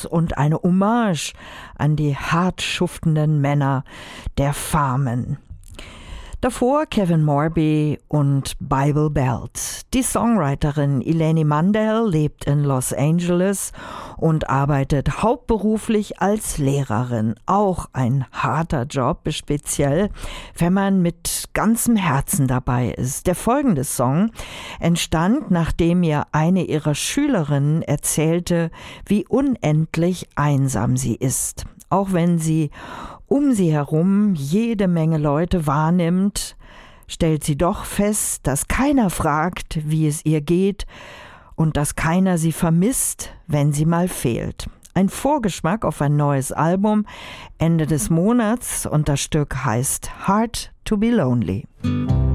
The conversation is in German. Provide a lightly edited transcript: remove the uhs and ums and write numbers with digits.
Blues und eine Hommage an die hart schuftenden Männer der Farmen. Davor Kevin Morby und Bible Belt. Die Songwriterin Eleni Mandel lebt in Los Angeles und arbeitet hauptberuflich als Lehrerin. Auch ein harter Job, speziell wenn man mit ganzem Herzen dabei ist. Der folgende Song entstand, nachdem ihr eine ihrer Schülerinnen erzählte, wie unendlich einsam sie ist. Auch wenn sie um sie herum jede Menge Leute wahrnimmt, stellt sie doch fest, dass keiner fragt, wie es ihr geht und dass keiner sie vermisst, wenn sie mal fehlt. Ein Vorgeschmack auf ein neues Album Ende des Monats und das Stück heißt Hard to be Lonely.